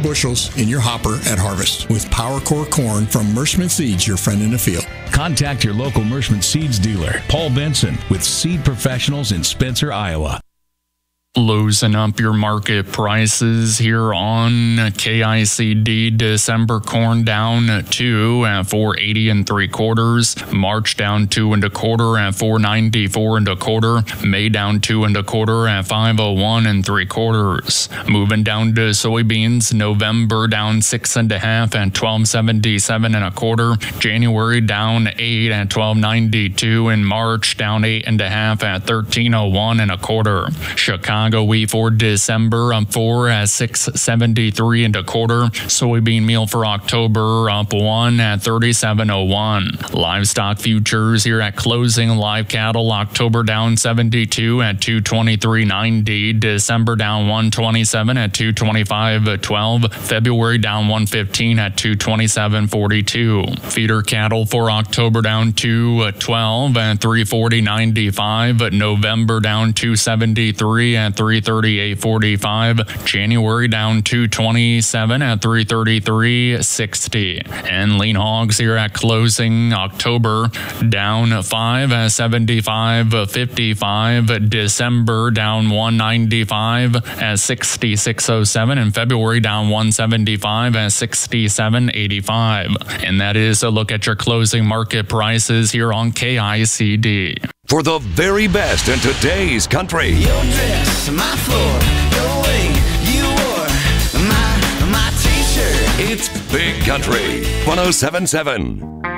bushels in your hopper at harvest with PowerCore corn from Mershman Seeds, your friend in the field. Contact your local Mershman Seeds dealer, Paul Benson, with Seed Professionals in Spencer, Iowa. Loosen up your market prices here on KICD. December corn down 2 at 4.80 3/4. March down 2 1/4 at 4.94 1/4. May down 2 1/4 at 5.01 3/4. Moving down to soybeans. November down 6 1/2 at 12.77 1/4. January down 8 at 12.92. And March down 8 1/2 at 13.01 1/4. Chicago wheat for December up 4 at 6.73 1/4. Soybean meal for October up 1 at 37.01. Livestock futures here at closing. Live cattle October down 72 at 223.90. December down 127 at 225.12. February down 115 at 227.42. Feeder cattle for October down 212 at 340.95. November down 273 at 338.45. January down 227 at 333.60. And lean hogs here at closing. October down 5 at 75.55. December down 195 at 66.07. And February down 175 at 67.85. And that is a look at your closing market prices here on KICD. For the very best in today's country. Your dress, my floor, your way you wore, my t-shirt. It's Big Country 107.7.